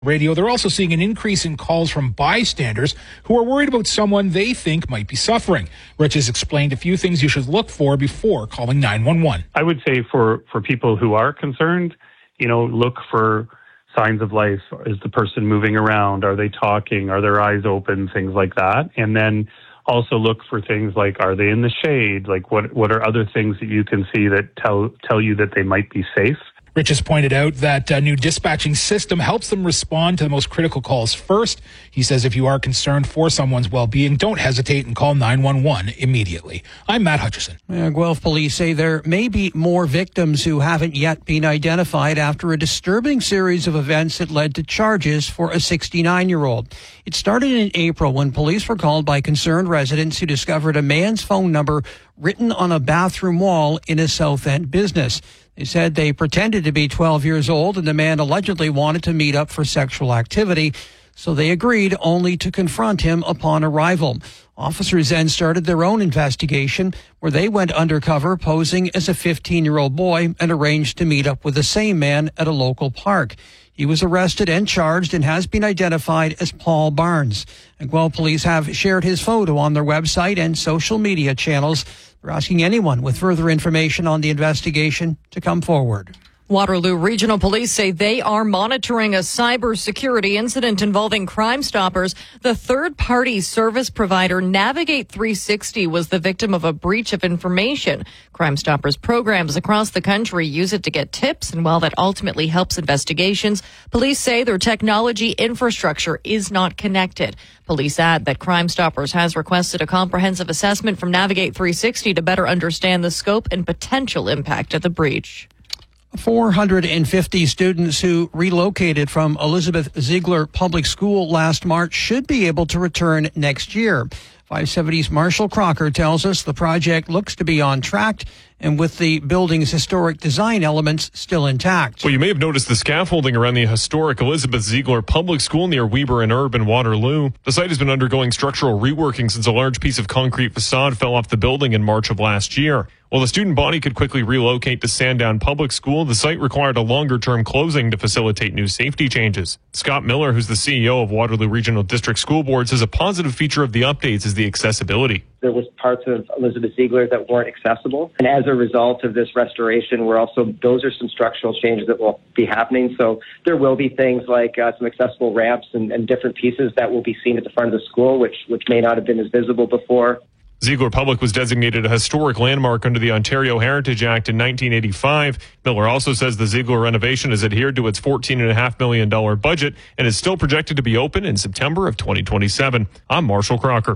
Radio, they're also seeing an increase in calls from bystanders who are worried about someone they think might be suffering. Rich has explained a few things you should look for before calling 911. I would say for people who are concerned, look for signs of life. Is the person moving around? Are they talking? Are their eyes open? Things like that. And then also look for things like, are they in the shade? Like what are other things that you can see that tell you that they might be safe? Rich has pointed out that a new dispatching system helps them respond to the most critical calls first. He says if you are concerned for someone's well-being, don't hesitate and call 911 immediately. I'm Matt Hutchison. Guelph police say there may be more victims who haven't yet been identified after a disturbing series of events that led to charges for a 69-year-old. It started in April when police were called by concerned residents who discovered a man's phone number written on a bathroom wall in a South End business. They said they pretended to be 12 years old and the man allegedly wanted to meet up for sexual activity, so they agreed only to confront him upon arrival. Officers then started their own investigation where they went undercover posing as a 15-year-old boy and arranged to meet up with the same man at a local park. He was arrested and charged and has been identified as Paul Barnes. And Guelph police have shared his photo on their website and social media channels. They're asking anyone with further information on the investigation to come forward. Waterloo Regional Police say they are monitoring a cybersecurity incident involving Crime Stoppers. The third-party service provider Navigate 360 was the victim of a breach of information. Crime Stoppers programs across the country use it to get tips, and while that ultimately helps investigations, police say their technology infrastructure is not connected. Police add that Crime Stoppers has requested a comprehensive assessment from Navigate 360 to better understand the scope and potential impact of the breach. 450 students who relocated from Elizabeth Ziegler Public School last March should be able to return next year. 570's Marshall Crocker tells us the project looks to be on track and with the building's historic design elements still intact. Well, you may have noticed the scaffolding around the historic Elizabeth Ziegler Public School near Weber and Urban Waterloo. The site has been undergoing structural reworking since a large piece of concrete facade fell off the building in March of last year. While the student body could quickly relocate to Sandown Public School, the site required a longer-term closing to facilitate new safety changes. Scott Miller, who's the CEO of Waterloo Regional District School Board, says a positive feature of the updates is the accessibility. There was parts of Elizabeth Ziegler that weren't accessible. And as a result of this restoration, those are some structural changes that will be happening. So there will be things like some accessible ramps and different pieces that will be seen at the front of the school, which may not have been as visible before. Ziegler Public was designated a historic landmark under the Ontario Heritage Act in 1985. Miller also says the Ziegler renovation has adhered to its $14.5 million budget and is still projected to be open in September of 2027. I'm Marshall Crocker.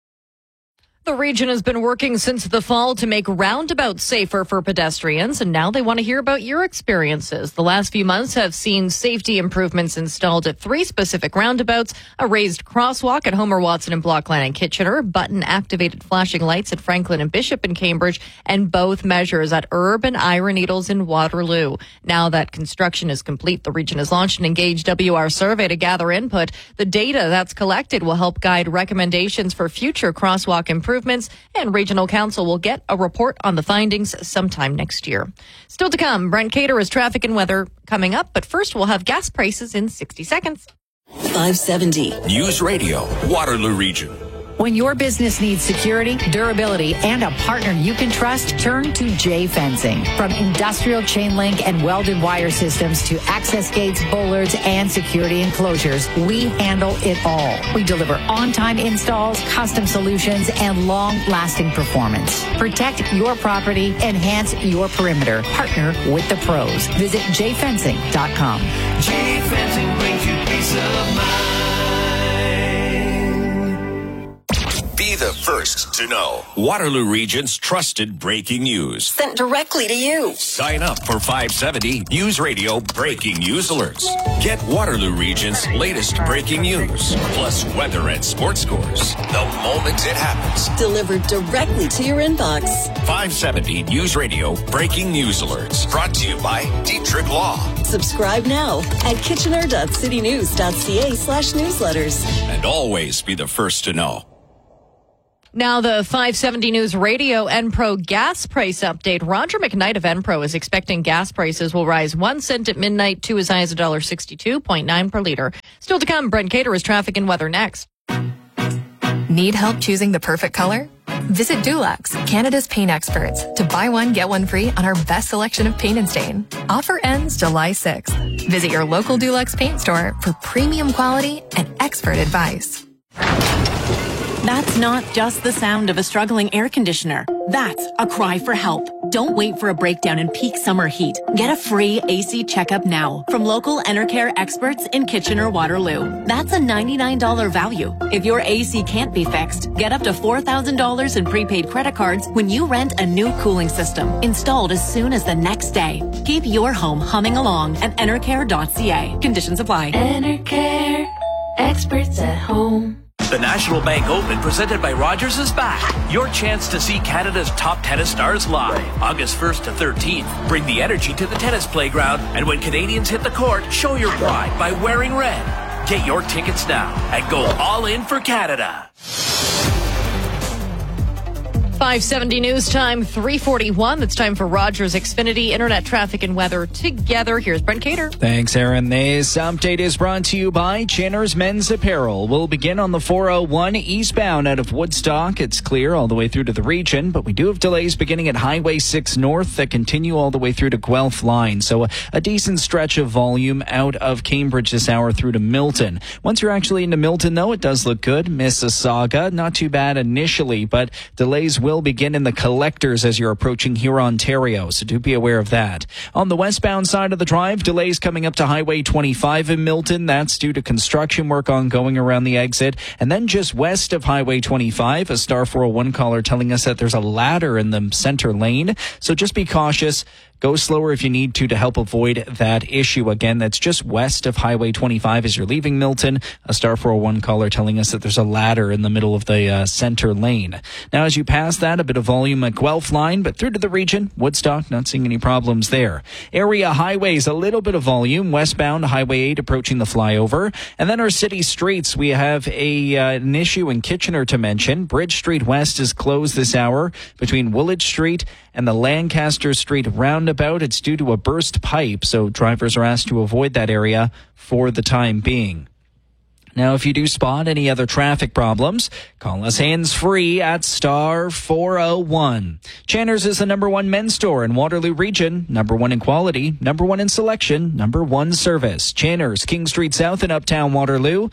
The region has been working since the fall to make roundabouts safer for pedestrians, and now they want to hear about your experiences. The last few months have seen safety improvements installed at 3 specific roundabouts, a raised crosswalk at Homer Watson and Blockland and Kitchener, button-activated flashing lights at Franklin and Bishop in Cambridge, and both measures at Erb and Iron Needles in Waterloo. Now that construction is complete, the region has launched an Engage WR survey to gather input. The data that's collected will help guide recommendations for future crosswalk improvements, and Regional Council will get a report on the findings sometime next year. Still to come, Brent Caterer's traffic and weather coming up, but first we'll have gas prices in 60 seconds. 570 News Radio, Waterloo Region. When your business needs security, durability, and a partner you can trust, turn to J Fencing. From industrial chain link and welded wire systems to access gates, bollards, and security enclosures, we handle it all. We deliver on-time installs, custom solutions, and long-lasting performance. Protect your property, enhance your perimeter. Partner with the pros. Visit jfencing.com. J Fencing brings you peace of mind. Be the first to know Waterloo Region's trusted breaking news. Sent directly to you. Sign up for 570 News Radio Breaking News Alerts. Get Waterloo Region's latest breaking news, plus weather and sports scores, the moment it happens. Delivered directly to your inbox. 570 News Radio Breaking News Alerts. Brought to you by Dietrich Law. Subscribe now at kitchener.citynews.ca/newsletters. And always be the first to know. Now the 570 News Radio Enpro gas price update. Roger McKnight of Enpro is expecting gas prices will rise 1 cent at midnight to as high as $1.62.9 per liter. Still to come, Brent Cater is traffic and weather next. Need help choosing the perfect color? Visit Dulux, Canada's paint experts, to buy one, get one free on our best selection of paint and stain. Offer ends July 6th. Visit your local Dulux paint store for premium quality and expert advice. That's not just the sound of a struggling air conditioner. That's a cry for help. Don't wait for a breakdown in peak summer heat. Get a free AC checkup now from local Enercare experts in Kitchener-Waterloo. That's a $99 value. If your AC can't be fixed, get up to $4,000 in prepaid credit cards when you rent a new cooling system installed as soon as the next day. Keep your home humming along at enercare.ca. Conditions apply. Enercare, experts at home. The National Bank Open, presented by Rogers, is back. Your chance to see Canada's top tennis stars live. August 1st to 13th. Bring the energy to the tennis playground, and when Canadians hit the court, show your pride by wearing red. Get your tickets now and go all in for Canada. 570 News Time, 3:41. It's time for Rogers Xfinity Internet Traffic and Weather together. Here's Brent Cater. Thanks, Aaron. This update is brought to you by Chandler's Men's Apparel. We'll begin on the 401 eastbound out of Woodstock. It's clear all the way through to the region, but we do have delays beginning at Highway 6 North that continue all the way through to Guelph Line. So a decent stretch of volume out of Cambridge this hour through to Milton. Once you're actually into Milton, though, it does look good. Mississauga, not too bad initially, but delays will begin in the collectors as you're approaching Huron, Ontario, so do be aware of that. On the westbound side of the drive, delays coming up to Highway 25 in Milton. That's due to construction work ongoing around the exit. And then just west of Highway 25, a Star 401 caller telling us that there's a ladder in the center lane, so just be cautious. Go slower if you need to help avoid that issue. Again, that's just west of Highway 25 as you're leaving Milton. A Star 401 caller telling us that there's a ladder in the middle of the center lane. Now, as you pass that, a bit of volume at Guelph Line, but through to the region, Woodstock, not seeing any problems there. Area highways, a little bit of volume. Westbound, Highway 8 approaching the flyover. And then our city streets, we have an issue in Kitchener to mention. Bridge Street West is closed this hour between Woolwich Street and the Lancaster Street roundabout. It's due to a burst pipe, so drivers are asked to avoid that area for the time being. Now, if you do spot any other traffic problems, call us hands-free at Star 401. Chandler's is the #1 men's store in Waterloo Region, #1 in quality, #1 in selection, #1 service. Chandler's, King Street South in Uptown Waterloo,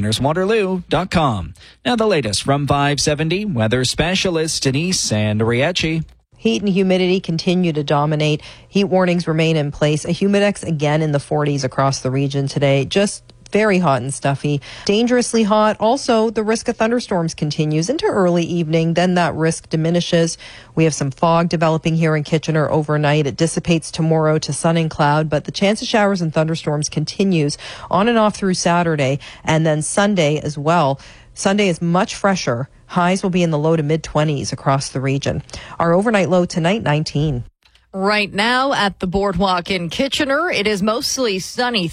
channerswaterloo.com. Now the latest from 570 weather specialist Denise Sandriecci. Heat and humidity continue to dominate. Heat warnings remain in place. A humidex again in the 40s across the region today. Just very hot and stuffy. Dangerously hot. Also, the risk of thunderstorms continues into early evening. Then that risk diminishes. We have some fog developing here in Kitchener overnight. It dissipates tomorrow to sun and cloud, but the chance of showers and thunderstorms continues on and off through Saturday and then Sunday as well. Sunday is much fresher. Highs will be in the low to mid-20s across the region. Our overnight low tonight, 19. Right now at the Boardwalk in Kitchener, it is mostly sunny,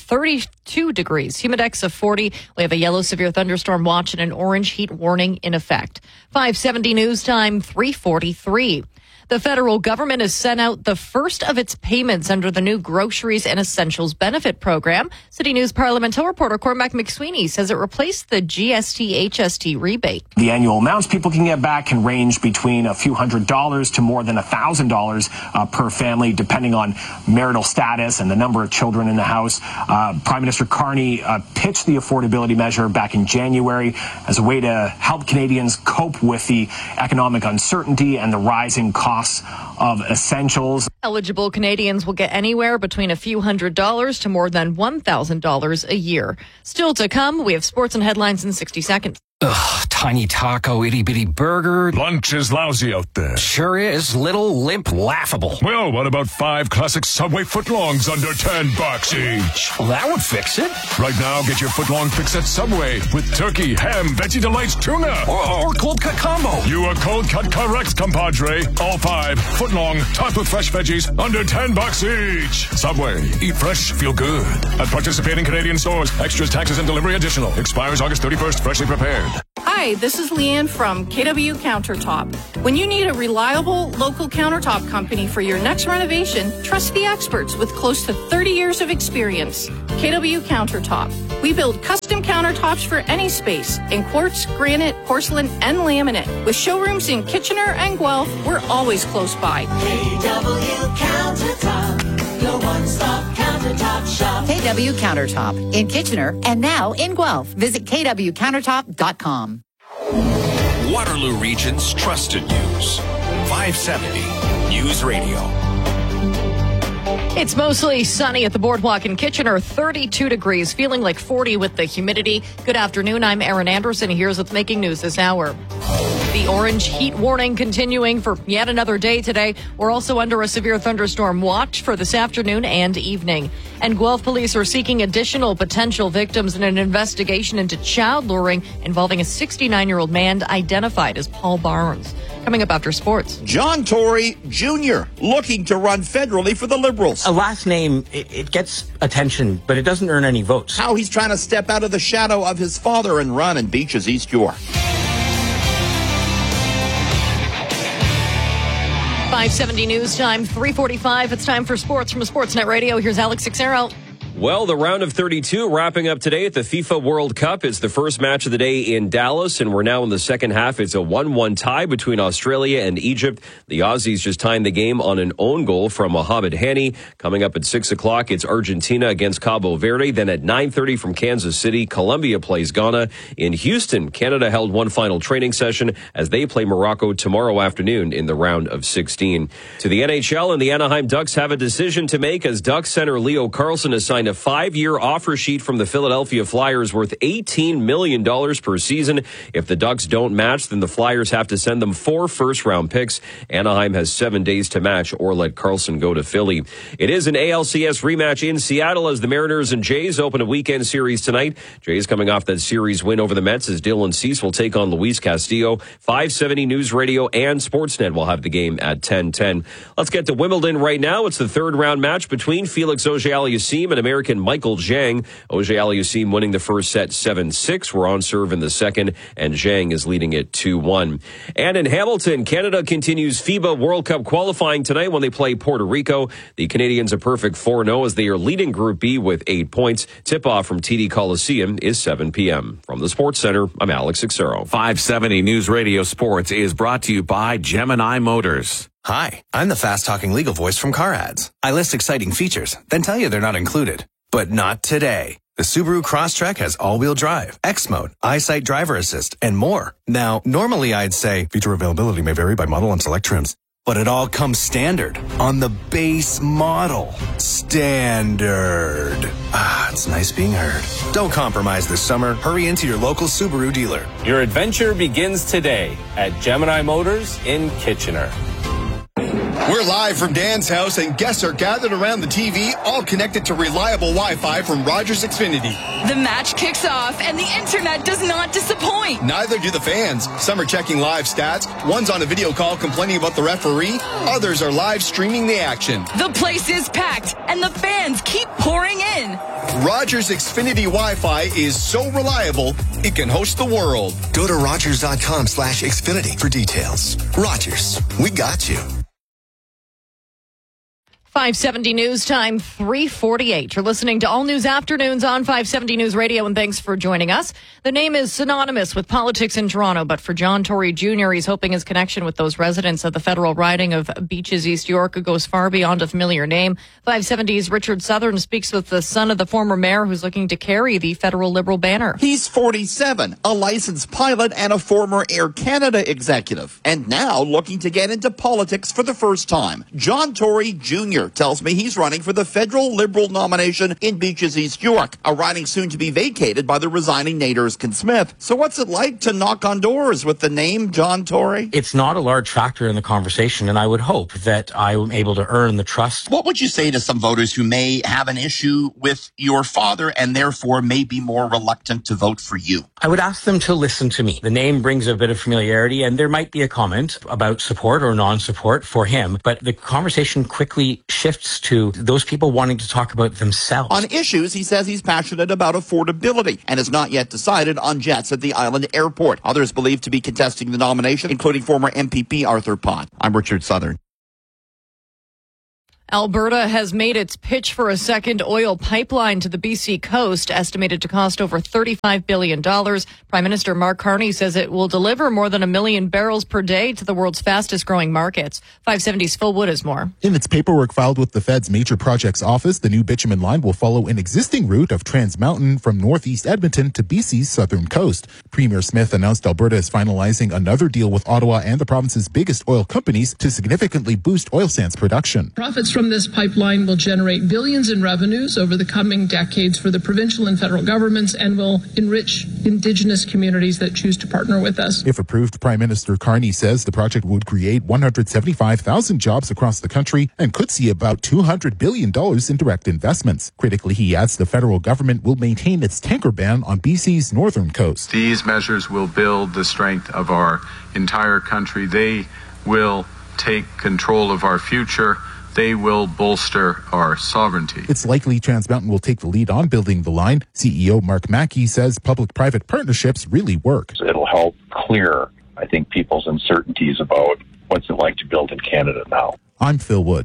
32 degrees, humidex of 40. We have a yellow severe thunderstorm watch and an orange heat warning in effect. 570 News Time, 3:43. The federal government has sent out the first of its payments under the new Groceries and Essentials Benefit Program. City News Parliamentary reporter Cormac McSweeney says it replaced the GST-HST rebate. The annual amounts people can get back can range between a few $100s to more than $1,000 per family, depending on marital status and the number of children in the house. Prime Minister Carney pitched the affordability measure back in January as a way to help Canadians cope with the economic uncertainty and the rising costs of essentials. Eligible Canadians will get anywhere between a few $100s to more than $1,000 a year. Still to come, we have sports and headlines in 60 seconds. Ugh, tiny taco, itty-bitty burger. Lunch is lousy out there. Sure is. Little, limp, laughable. Well, what about 5 classic Subway footlongs under $10 each? Well, that would fix it. Right now, get your footlong fix at Subway with turkey, ham, Veggie Delights, tuna. Or cold cut combo. You are cold cut correct, compadre. All 5 footlong, topped with fresh veggies, under $10 each. Subway. Eat fresh, feel good. At participating Canadian stores. Extras, taxes, and delivery additional. Expires August 31st. Freshly prepared. Hi, this is Leanne from KW Countertop. When you need a reliable local countertop company for your next renovation, trust the experts with close to 30 years of experience. KW Countertop. We build custom countertops for any space in quartz, granite, porcelain, and laminate. With showrooms in Kitchener and Guelph, we're always close by. KW Countertop, your one-stop countertop shop. KW Countertop in Kitchener and now in Guelph. Visit kwcountertop.com. Waterloo Region's trusted news. 570 News Radio. It's mostly sunny at the boardwalk in Kitchener, 32 degrees, feeling like 40 with the humidity. Good afternoon, I'm Erin Anderson. Here's what's making news this hour. The orange heat warning continuing for yet another day today. We're also under a severe thunderstorm watch for this afternoon and evening. And Guelph police are seeking additional potential victims in an investigation into child luring involving a 69-year-old man identified as Paul Barnes. Coming up after sports. John Tory Jr. looking to run federally for the Liberals. A last name, it gets attention, but it doesn't earn any votes. How he's trying to step out of the shadow of his father and run in Beaches East York. 570 news time, 3:45. It's time for sports from Sportsnet Radio. Here's Alex Sixero. Well, the round of 32 wrapping up today at the FIFA World Cup. It's the first match of the day in Dallas, and we're now in the second half. It's a 1-1 tie between Australia and Egypt. The Aussies just tying the game on an own goal from Mohamed Hani. Coming up at 6 o'clock, it's Argentina against Cabo Verde. Then at 9:30 from Kansas City, Colombia plays Ghana. In Houston, Canada held one final training session as they play Morocco tomorrow afternoon in the round of 16. To the NHL, and the Anaheim Ducks have a decision to make as Ducks center Leo Carlsson has signed a 5-year offer sheet from the Philadelphia Flyers worth $18 million per season. If the Ducks don't match, then the Flyers have to send them 4 first-round picks. Anaheim has 7 days to match or let Carlson go to Philly. It is an ALCS rematch in Seattle as the Mariners and Jays open a weekend series tonight. Jays coming off that series win over the Mets as Dylan Cease will take on Luis Castillo. 570 News Radio and Sportsnet will have the game at 10:10. Let's get to Wimbledon right now. It's the third-round match between Felix Auger-Aliassime and American Michael Zhang. Auger-Aliassime winning the first set 7-6. We're on serve in the second, and Zhang is leading it 2-1. And in Hamilton, Canada continues FIBA World Cup qualifying tonight when they play Puerto Rico. The Canadians a perfect 4-0 as they are leading Group B with 8 points. Tip-off from TD Coliseum is 7 p.m. From the Sports Center, I'm Alex Sixero. 570 News Radio Sports is brought to you by Gemini Motors. Hi, I'm the fast-talking legal voice from Car Ads. I list exciting features, then tell you they're not included. But not today. The Subaru Crosstrek has all-wheel drive, X-Mode, EyeSight driver assist, and more. Now, normally I'd say feature availability may vary by model and select trims. But it all comes standard on the base model. Standard. It's nice being heard. Don't compromise this summer. Hurry into your local Subaru dealer. Your adventure begins today at Gemini Motors in Kitchener. We're live from Dan's house, and guests are gathered around the TV, all connected to reliable Wi-Fi from Rogers Xfinity. The match kicks off, and the internet does not disappoint. Neither do the fans. Some are checking live stats. One's on a video call complaining about the referee. Others are live streaming the action. The place is packed, and the fans keep pouring in. Rogers Xfinity Wi-Fi is so reliable, it can host the world. Go to Rogers.com/Xfinity for details. Rogers, we got you. 570 News Time, 3:48. You're listening to All News Afternoons on 570 News Radio, and thanks for joining us. The name is synonymous with politics in Toronto, but for John Tory Jr., he's hoping his connection with those residents of the federal riding of Beaches East York goes far beyond a familiar name. 570's Richard Southern speaks with the son of the former mayor who's looking to carry the federal Liberal banner. He's 47, a licensed pilot and a former Air Canada executive, and now looking to get into politics for the first time. John Tory Jr. tells me he's running for the federal Liberal nomination in Beaches East York, a riding soon to be vacated by the resigning Nate Erskine-Smith. So what's it like to knock on doors with the name John Tory? It's not a large factor in the conversation, and I would hope that I'm able to earn the trust. What would you say to some voters who may have an issue with your father and therefore may be more reluctant to vote for you? I would ask them to listen to me. The name brings a bit of familiarity, and there might be a comment about support or non-support for him, but the conversation quickly shifts to those people wanting to talk about themselves. On issues, he says he's passionate about affordability and has not yet decided on jets at the island airport. Others believed to be contesting the nomination, including former MPP Arthur Pott. I'm Richard Southern. Alberta has made its pitch for a second oil pipeline to the BC coast, estimated to cost over $35 billion. Prime Minister Mark Carney says it will deliver more than 1 million barrels per day to the world's fastest growing markets. 570's Phil Wood has more. In its paperwork filed with the Fed's Major Projects Office, the new bitumen line will follow an existing route of Trans Mountain from northeast Edmonton to BC's southern coast. Premier Smith announced Alberta is finalizing another deal with Ottawa and the province's biggest oil companies to significantly boost oil sands production. Profits from this pipeline will generate billions in revenues over the coming decades for the provincial and federal governments and will enrich Indigenous communities that choose to partner with us. If approved, Prime Minister Carney says the project would create 175,000 jobs across the country and could see about $200 billion in direct investments. Critically, he adds the federal government will maintain its tanker ban on BC's northern coast. These measures will build the strength of our entire country. They will take control of our future. They will bolster our sovereignty. It's likely Trans Mountain will take the lead on building the line. CEO Mark Mackey says public-private partnerships really work. It'll help clear, I think, people's uncertainties about what's it like to build in Canada now. I'm Phil Wood.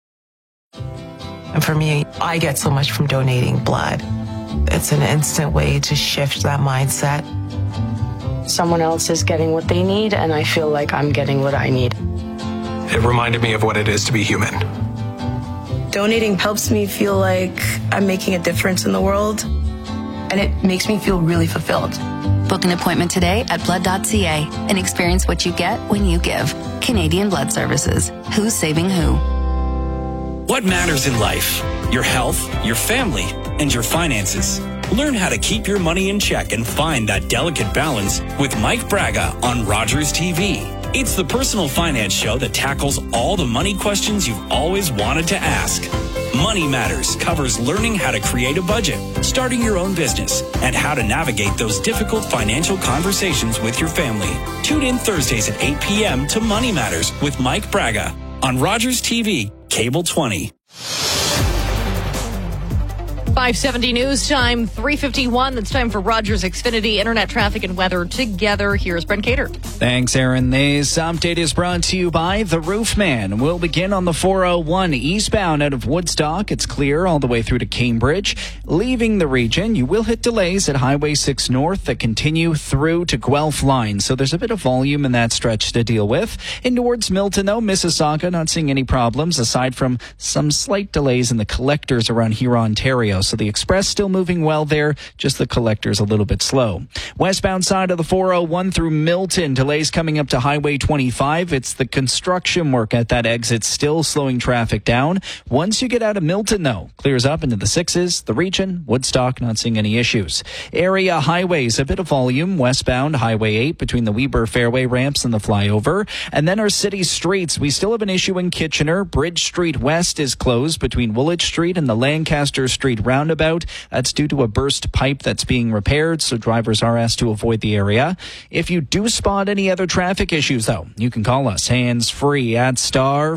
And for me, I get so much from donating blood. It's an instant way to shift that mindset. Someone else is getting what they need, and I feel like I'm getting what I need. It reminded me of what it is to be human. Donating helps me feel like I'm making a difference in the world, and it makes me feel really fulfilled. Book an appointment today at blood.ca and experience what you get when you give. Canadian Blood Services. Who's saving who? What matters in life? Your health, your family, and your finances. Learn how to keep your money in check and find that delicate balance with Mike Braga on Rogers TV. It's the personal finance show that tackles all the money questions you've always wanted to ask. Money Matters covers learning how to create a budget, starting your own business, and how to navigate those difficult financial conversations with your family. Tune in Thursdays at 8 p.m. to Money Matters with Mike Braga on Rogers TV, Cable 20. 570 news time, 3:51. It's time for Rogers Xfinity Internet traffic and weather together. Here's Brent Cater. Thanks, Aaron. This update is brought to you by The Roofman. We'll begin on the 401 eastbound out of Woodstock. It's clear all the way through to Cambridge. Leaving the region, you will hit delays at Highway 6 North that continue through to Guelph Line. So there's a bit of volume in that stretch to deal with. In towards Milton, though, Mississauga, not seeing any problems aside from some slight delays in the collectors around Huron, Ontario. So the express still moving well there, just the collectors a little bit slow. Westbound side of the 401 through Milton, delays coming up to Highway 25. It's the construction work at that exit still slowing traffic down. Once you get out of Milton, though, clears up into the 6s, the region, Woodstock, not seeing any issues. Area highways, a bit of volume, westbound Highway 8 between the Weber Fairway ramps and the flyover. And then our city streets, we still have an issue in Kitchener. Bridge Street West is closed between Woolwich Street and the Lancaster Street roundabout. That's due to a burst pipe that's being repaired, so drivers are asked to avoid the area. If you do spot any other traffic issues, though, you can call us hands-free at star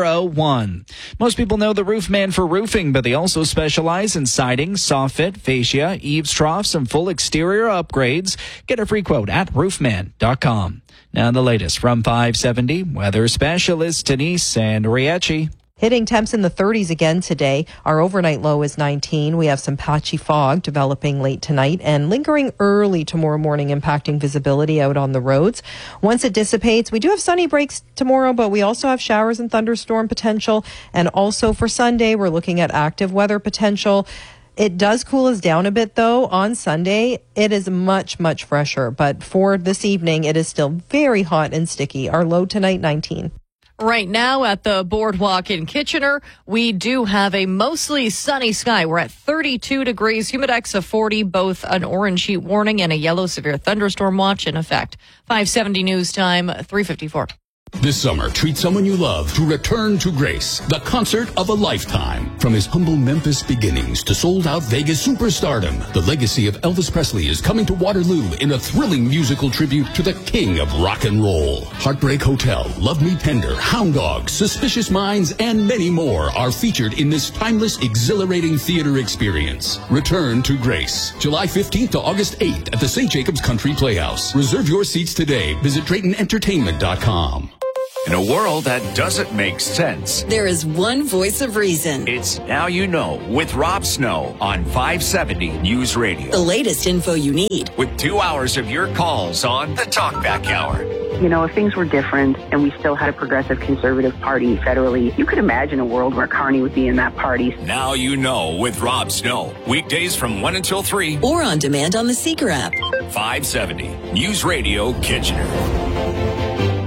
401. Most people know the Roofman for roofing, but they also specialize in siding, soffit, fascia, eaves troughs, and full exterior upgrades. Get a free quote at roofman.com. Now the latest from 570, weather specialist Denise Andriachi. Hitting temps in the 30s again today. Our overnight low is 19. We have some patchy fog developing late tonight and lingering early tomorrow morning, impacting visibility out on the roads. Once it dissipates, we do have sunny breaks tomorrow, but we also have showers and thunderstorm potential. And also for Sunday, we're looking at active weather potential. It does cool us down a bit, though. On Sunday, it is much, much fresher. But for this evening, it is still very hot and sticky. Our low tonight, 19. Right now at the Boardwalk in Kitchener, we do have a mostly sunny sky. We're at 32 degrees, humidex of 40, both an orange heat warning and a yellow severe thunderstorm watch in effect. 570 news time, 3:54. This summer, treat someone you love to Return to Grace, the concert of a lifetime. From his humble Memphis beginnings to sold-out Vegas superstardom, the legacy of Elvis Presley is coming to Waterloo in a thrilling musical tribute to the king of rock and roll. Heartbreak Hotel, Love Me Tender, Hound Dog, Suspicious Minds, and many more are featured in this timeless, exhilarating theater experience. Return to Grace, July 15th to August 8th at the St. Jacobs Country Playhouse. Reserve your seats today. Visit DraytonEntertainment.com. In a world that doesn't make sense, there is one voice of reason. It's Now You Know with Rob Snow on 570 News Radio. The latest info you need. With 2 hours of your calls on the Talkback Hour. You know, if things were different and we still had a progressive conservative party federally, you could imagine a world where Carney would be in that party. Now You Know with Rob Snow. Weekdays from 1 until 3. Or on demand on the Seeker app. 570 News Radio Kitchener.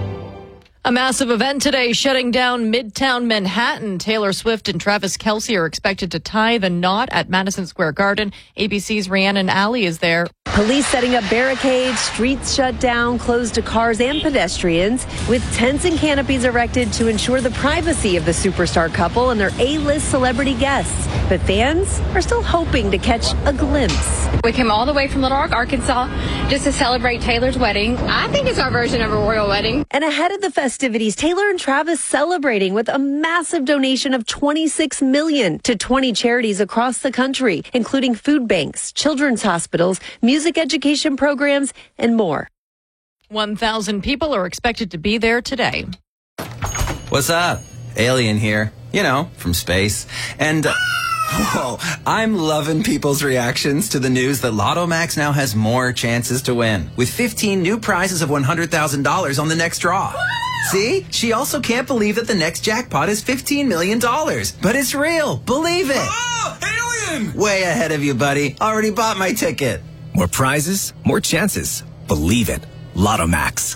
A massive event today shutting down Midtown Manhattan. Taylor Swift and Travis Kelce are expected to tie the knot at Madison Square Garden. ABC's Rhiannon Alley is there. Police setting up barricades, streets shut down, closed to cars and pedestrians, with tents and canopies erected to ensure the privacy of the superstar couple and their A-list celebrity guests. But fans are still hoping to catch a glimpse. We came all the way from Little Rock, Arkansas, just to celebrate Taylor's wedding. I think it's our version of a royal wedding. And ahead of the festivities, Taylor and Travis celebrating with a massive donation of $26 million to 20 charities across the country, including food banks, children's hospitals, music education programs, and more. 1,000 people are expected to be there today. What's up? Alien here. You know, from space. And, whoa, I'm loving people's reactions to the news that Lotto Max now has more chances to win, with 15 new prizes of $100,000 on the next draw. See? She also can't believe that the next jackpot is $15 million. But it's real. Believe it. Oh, alien! Way ahead of you, buddy. Already bought my ticket. More prizes, more chances. Believe it. Lotto Max.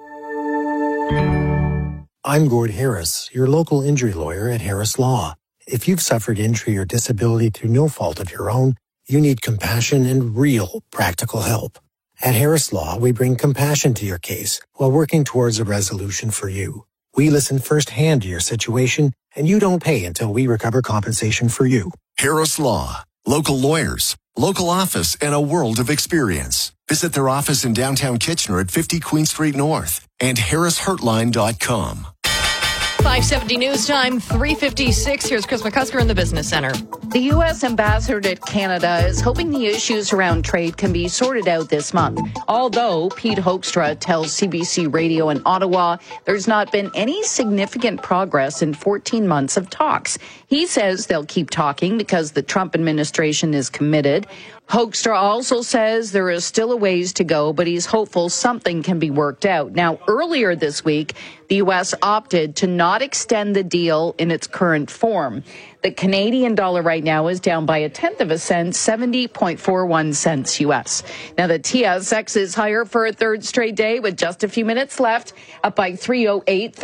I'm Gord Harris, your local injury lawyer at Harris Law. If you've suffered injury or disability through no fault of your own, you need compassion and real practical help. At Harris Law, we bring compassion to your case while working towards a resolution for you. We listen firsthand to your situation, and you don't pay until we recover compensation for you. Harris Law. Local lawyers, local office, and a world of experience. Visit their office in downtown Kitchener at 50 Queen Street North and harrishurtline.com. 570 News Time, 3:56. Here's Chris McCusker in the Business Center. The U.S. ambassador to Canada is hoping the issues around trade can be sorted out this month. Although Pete Hoekstra tells CBC Radio in Ottawa there's not been any significant progress in 14 months of talks. He says they'll keep talking because the Trump administration is committed. Hoekstra also says there is still a ways to go, but he's hopeful something can be worked out. Now, earlier this week, the U.S. opted to not extend the deal in its current form. The Canadian dollar right now is down by 0.1 cent, 70.41 cents U.S. Now, the TSX is higher for a third straight day with just a few minutes left, up by 308,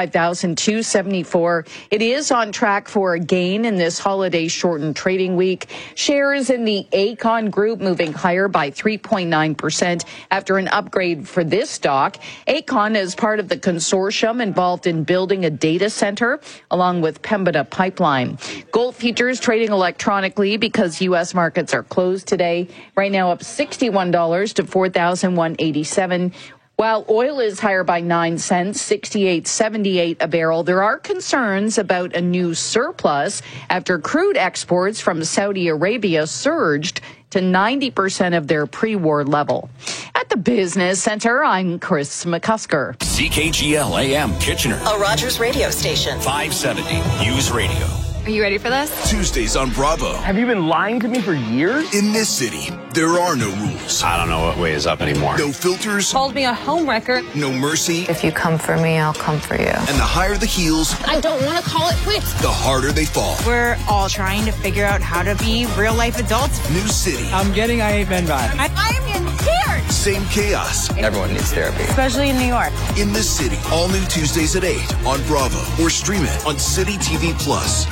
35,274. It is on track for a gain in this holiday-shortened trading week. Shares in the Aecon Group moving higher by 3.9% after an upgrade for this stock. Aecon is part of the consortium involved in building a data center along with Pembina Pipeline. Gold futures trading electronically because U.S. markets are closed today. Right now up $61 to $4,187. While oil is higher by 9 cents, $68.78 a barrel, there are concerns about a new surplus after crude exports from Saudi Arabia surged to 90% of their pre-war level. At the Business Center, I'm Chris McCusker. CKGL AM Kitchener. A Rogers radio station. 570 News Radio. Are you ready for this? Tuesdays on Bravo. Have you been lying to me for years? In this city, there are no rules. I don't know what way is up anymore. No filters. Called me a homewrecker. No mercy. If you come for me, I'll come for you. And the higher the heels, I don't want to call it quits. the harder they fall. We're all trying to figure out how to be real-life adults. New city. I'm getting I Hate Men vibes. I'm in tears. Same chaos. Everyone needs therapy. Especially in New York. In this city. All new Tuesdays at 8 on Bravo. Or stream it on City TV Plus.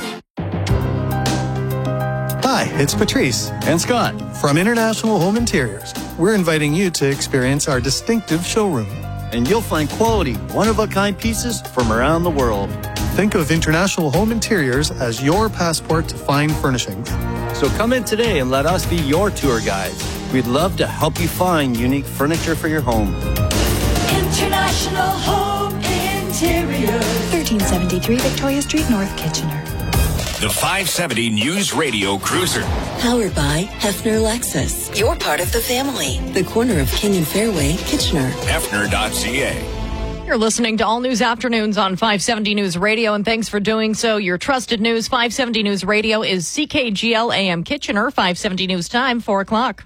Hi, it's Patrice and Scott from International Home Interiors. We're inviting you to experience our distinctive showroom. and you'll find quality, one-of-a-kind pieces from around the world. Think of International Home Interiors as your passport to fine furnishings. So come in today and let us be your tour guides. We'd love to help you find unique furniture for your home. International Home Interiors. 1373 Victoria Street, North Kitchener. The 570 News Radio Cruiser. Powered by Hefner Lexus. You're part of the family. The corner of King and Fairway, Kitchener. Hefner.ca. You're listening to All News Afternoons on 570 News Radio, and thanks for doing so. Your trusted news, 570 News Radio, is CKGL AM Kitchener, 570 News Time, 4 o'clock.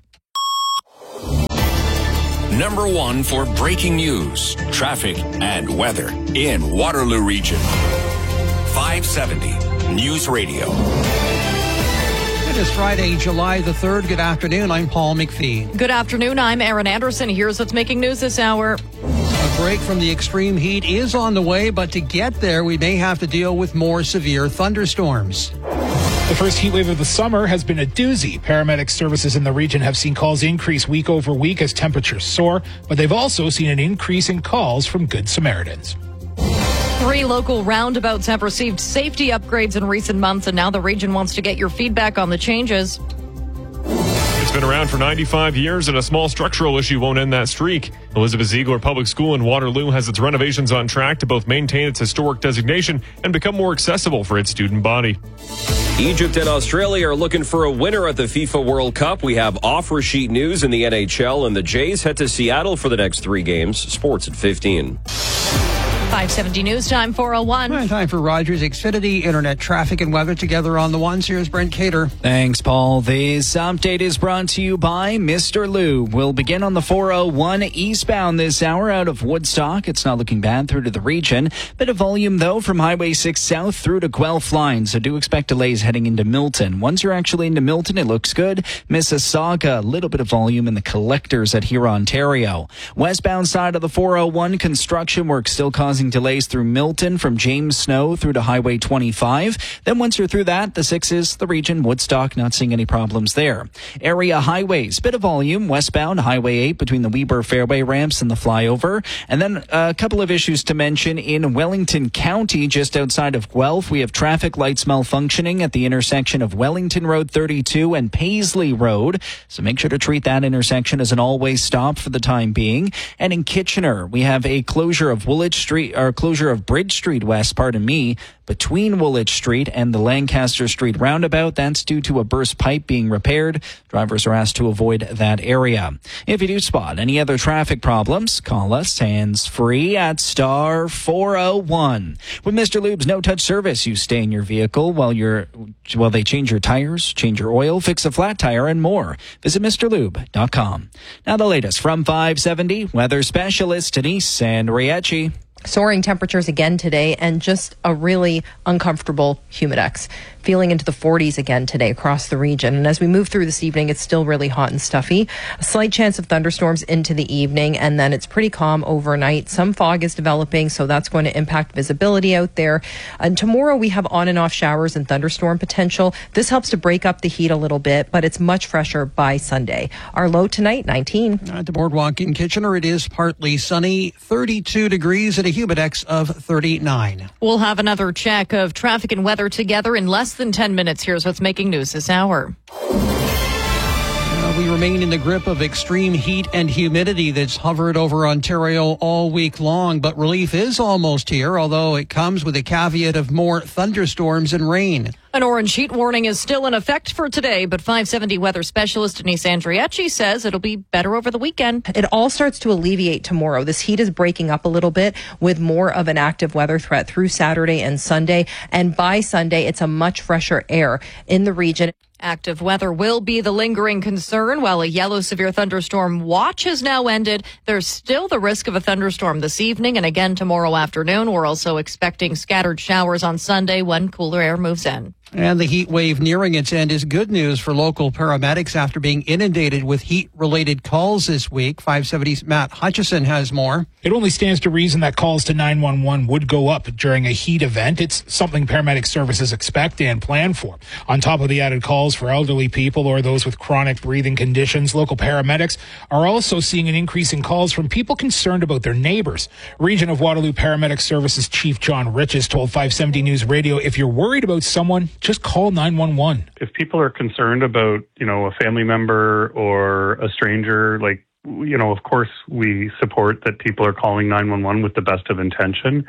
Number one for breaking news, traffic, and weather in Waterloo Region. 570 News Radio. It is Friday, July the 3rd. Good afternoon. I'm Paul McPhee. Good afternoon. I'm Aaron Anderson. Here's what's making news this hour. A break from the extreme heat is on the way, but to get there, we may have to deal with more severe thunderstorms. The first heat wave of the summer has been a doozy. Paramedic services in the region have seen calls increase week over week as temperatures soar, but they've also seen an increase in calls from Good Samaritans. 3 local roundabouts have received safety upgrades in recent months, and now the region wants to get your feedback on the changes. It's been around for 95 years, and a small structural issue won't end that streak. Elizabeth Ziegler Public School in Waterloo has its renovations on track to both maintain its historic designation and become more accessible for its student body. Egypt and Australia are looking for a winner at the FIFA World Cup. We have offer sheet news in the NHL, and the Jays head to Seattle for the next 3 games. Sports at 15. 570 News Time, 4:01. Right, time for Rogers Xfinity Internet traffic and weather together on the ones. Here's Brent Cater. Thanks, Paul. This update is brought to you by Mr. Lube. We'll begin on the 401 eastbound this hour out of Woodstock. It's not looking bad through to the region. Bit of volume, though, from Highway 6 south through to Guelph line, so do expect delays heading into Milton. Once you're actually into Milton, it looks good. Mississauga, a little bit of volume in the collectors at here, Ontario. Westbound side of the 401, construction work still causing delays through Milton from James Snow through to Highway 25. Then once you're through that, the 6 is the region. Woodstock, not seeing any problems there. Area highways, bit of volume. Westbound, Highway 8 between the Weber Fairway ramps and the flyover. And then a couple of issues to mention in Wellington County, just outside of Guelph. We have traffic lights malfunctioning at the intersection of Wellington Road 32 and Paisley Road. So make sure to treat that intersection as an always stop for the time being. And in Kitchener, we have a closure of Bridge Street West, between Woolwich Street and the Lancaster Street roundabout. That's due to a burst pipe being repaired. Drivers are asked to avoid that area. If you do spot any other traffic problems, call us hands-free at star 401. With Mr. Lube's no-touch service, you stay in your vehicle while they change your tires, change your oil, fix a flat tire, and more. Visit MrLube.com. Now the latest from 570 weather specialist Denise Sandriecci. Soaring temperatures again today and just a really uncomfortable humidex. Feeling into the 40s again today across the region. And as we move through this evening, it's still really hot and stuffy. A slight chance of thunderstorms into the evening, and then it's pretty calm overnight. Some fog is developing, so that's going to impact visibility out there. And tomorrow we have on and off showers and thunderstorm potential. This helps to break up the heat a little bit, but it's much fresher by Sunday. Our low tonight, 19. At the boardwalk in Kitchener, it is partly sunny, 32 degrees and a humidex of 39. We'll have another check of traffic and weather together in less than 10 minutes. Here's what's making news this hour. We remain in the grip of extreme heat and humidity that's hovered over Ontario all week long, but relief is almost here, although it comes with a caveat of more thunderstorms and rain. An orange heat warning is still in effect for today, but 570 weather specialist Denise Sandriecci says it'll be better over the weekend. It all starts to alleviate tomorrow. This heat is breaking up a little bit with more of an active weather threat through Saturday and Sunday. And by Sunday, it's a much fresher air in the region. Active weather will be the lingering concern. While a yellow severe thunderstorm watch has now ended, there's still the risk of a thunderstorm this evening and again tomorrow afternoon. We're also expecting scattered showers on Sunday when cooler air moves in. And the heat wave nearing its end is good news for local paramedics after being inundated with heat-related calls this week. 570's Matt Hutchison has more. It only stands to reason that calls to 911 would go up during a heat event. It's something paramedic services expect and plan for. On top of the added calls for elderly people or those with chronic breathing conditions, local paramedics are also seeing an increase in calls from people concerned about their neighbors. Region of Waterloo Paramedic Services Chief John Riches told 570 News Radio, if you're worried about someone, just call 911. If people are concerned about, a family member or a stranger, of course we support that people are calling 911 with the best of intention.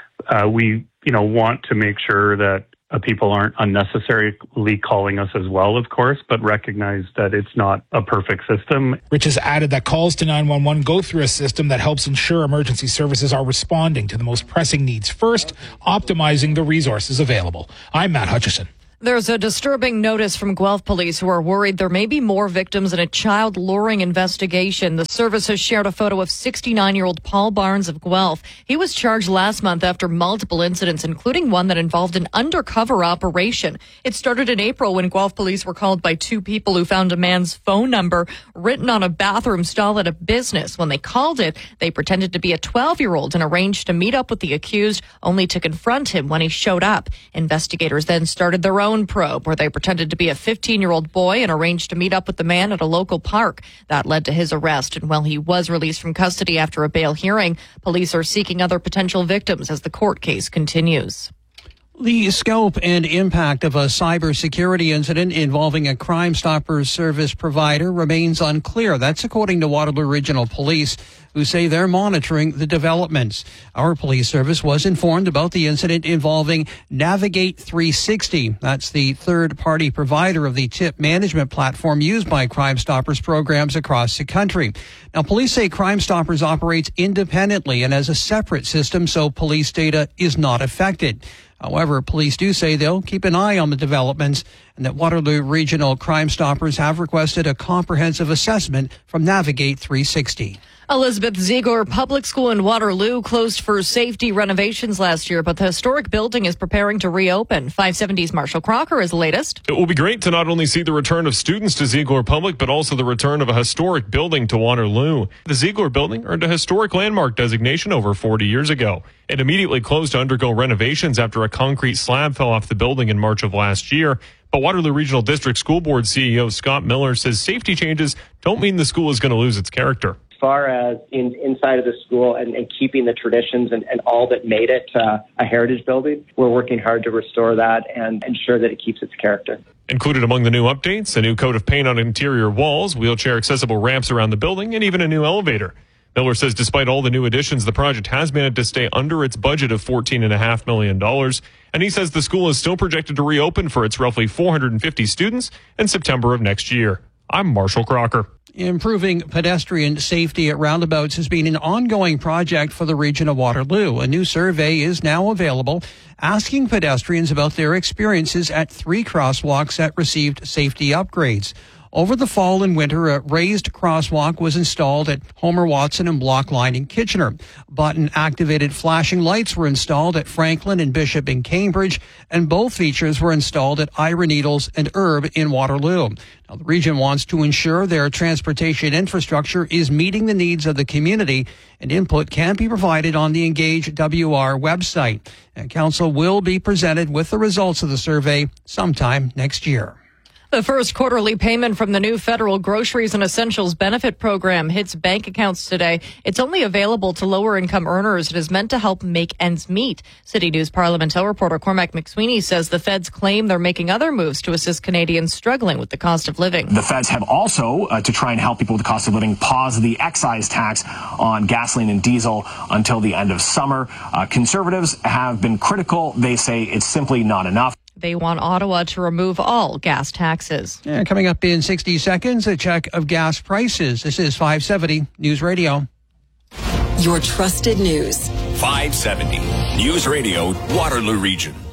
We want to make sure that people aren't unnecessarily calling us as well, of course, but recognize that it's not a perfect system. Rich has added that calls to 911 go through a system that helps ensure emergency services are responding to the most pressing needs first, optimizing the resources available. I'm Matt Hutchison. There's a disturbing notice from Guelph police who are worried there may be more victims in a child luring investigation. The service has shared a photo of 69-year-old Paul Barnes of Guelph. He was charged last month after multiple incidents, including one that involved an undercover operation. It started in April when Guelph police were called by two people who found a man's phone number written on a bathroom stall at a business. When they called it, they pretended to be a 12-year-old and arranged to meet up with the accused, only to confront him when he showed up. Investigators then started their own probe where they pretended to be a 15-year-old boy and arranged to meet up with the man at a local park. That led to his arrest, and while he was released from custody after a bail hearing, police are seeking other potential victims as the court case continues. The scope and impact of a cybersecurity incident involving a Crime Stoppers service provider remains unclear. That's according to Waterloo Regional Police, who say they're monitoring the developments. Our police service was informed about the incident involving Navigate 360. That's the third-party provider of the tip management platform used by Crime Stoppers programs across the country. Now, police say Crime Stoppers operates independently and as a separate system, so police data is not affected. However, police do say they'll keep an eye on the developments and that Waterloo Regional Crime Stoppers have requested a comprehensive assessment from Navigate 360. Elizabeth Ziegler Public School in Waterloo closed for safety renovations last year, but the historic building is preparing to reopen. 570's Marshall Crocker is the latest. It will be great to not only see the return of students to Ziegler Public, but also the return of a historic building to Waterloo. The Ziegler Building earned a historic landmark designation over 40 years ago. It immediately closed to undergo renovations after a concrete slab fell off the building in March of last year. But Waterloo Regional District School Board CEO Scott Miller says safety changes don't mean the school is going to lose its character. As far as inside of the school and keeping the traditions and all that made it a heritage building, we're working hard to restore that and ensure that it keeps its character. Included among the new updates, a new coat of paint on interior walls, wheelchair accessible ramps around the building, and even a new elevator. Miller says despite all the new additions, the project has managed to stay under its budget of $14.5 million. And he says the school is still projected to reopen for its roughly 450 students in September of next year. I'm Marshall Crocker. Improving pedestrian safety at roundabouts has been an ongoing project for the region of Waterloo. A new survey is now available asking pedestrians about their experiences at 3 crosswalks that received safety upgrades. Over the fall and winter, a raised crosswalk was installed at Homer Watson and Block Line in Kitchener. Button-activated flashing lights were installed at Franklin and Bishop in Cambridge, and both features were installed at Ira Needles and Herb in Waterloo. Now, the region wants to ensure their transportation infrastructure is meeting the needs of the community, and input can be provided on the Engage WR website. And Council will be presented with the results of the survey sometime next year. The first quarterly payment from the new federal Groceries and Essentials Benefit Program hits bank accounts today. It's only available to lower-income earners. It is meant to help make ends meet. City News Parliamentary reporter Cormac McSweeney says the feds claim they're making other moves to assist Canadians struggling with the cost of living. The feds have also, to try and help people with the cost of living, paused the excise tax on gasoline and diesel until the end of summer. Conservatives have been critical. They say it's simply not enough. They want Ottawa to remove all gas taxes. Yeah, coming up in 60 seconds, a check of gas prices. This is 570 News Radio. Your trusted news. 570 News Radio, Waterloo Region.